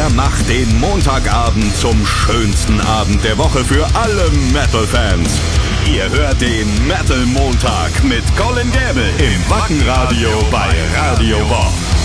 macht den Montagabend zum schönsten Abend der Woche für alle Metal-Fans. Ihr hört den Metal Montag mit Colin Gäbel im Wackenradio bei Radio Bob.